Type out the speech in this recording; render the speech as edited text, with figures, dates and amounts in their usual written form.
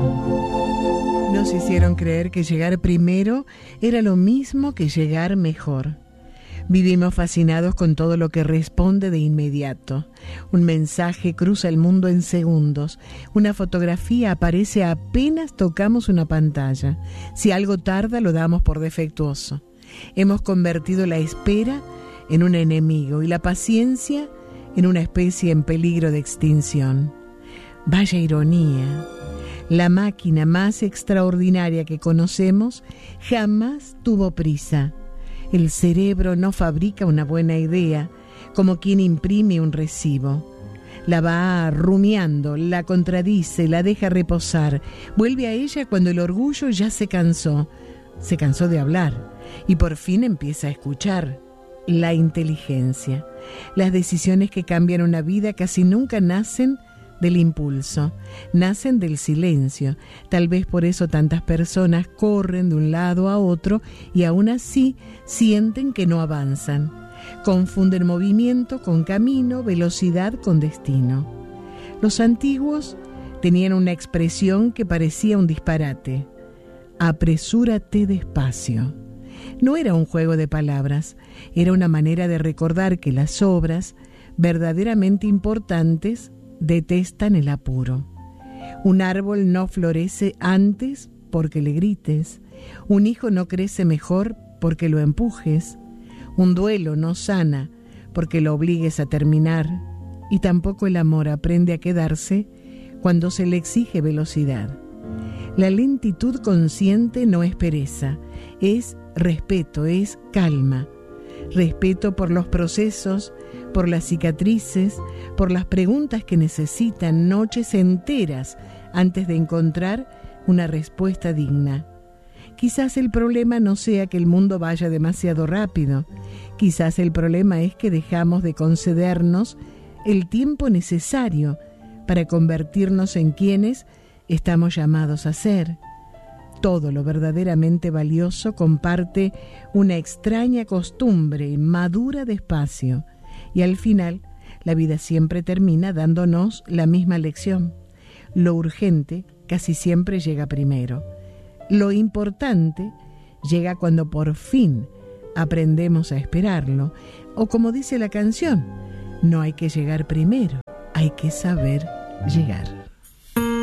Nos hicieron creer que llegar primero era lo mismo que llegar mejor. Vivimos fascinados con todo lo que responde de inmediato. Un mensaje cruza el mundo en segundos. Una fotografía aparece apenas tocamos una pantalla. Si algo tarda, lo damos por defectuoso. Hemos convertido la espera en un enemigo y la paciencia en una especie en peligro de extinción. Vaya ironía. La máquina más extraordinaria que conocemos jamás tuvo prisa. El cerebro no fabrica una buena idea como quien imprime un recibo. La va rumiando, la contradice, la deja reposar. Vuelve a ella cuando el orgullo ya se cansó de hablar y por fin empieza a escuchar. La inteligencia. Las decisiones que cambian una vida casi nunca nacen del impulso, nacen del silencio. Tal vez por eso tantas personas corren de un lado a otro y aún así sienten que no avanzan. Confunden movimiento con camino, velocidad con destino. Los antiguos tenían una expresión que parecía un disparate: apresúrate despacio. No era un juego de palabras, era una manera de recordar que las obras verdaderamente importantes detestan el apuro. Un árbol no florece antes porque le grites. Un hijo no crece mejor porque lo empujes. Un duelo no sana porque lo obligues a terminar. Y tampoco el amor aprende a quedarse cuando se le exige velocidad. La lentitud consciente no es pereza, es respeto, es calma. Respeto por los procesos, por las cicatrices, por las preguntas que necesitan noches enteras antes de encontrar una respuesta digna. Quizás el problema no sea que el mundo vaya demasiado rápido. Quizás el problema es que dejamos de concedernos el tiempo necesario para convertirnos en quienes estamos llamados a ser. Todo lo verdaderamente valioso comparte una extraña costumbre, madura despacio, y al final la vida siempre termina dándonos la misma lección. Lo urgente casi siempre llega primero. Lo importante llega cuando por fin aprendemos a esperarlo, o como dice la canción, no hay que llegar primero, hay que saber llegar.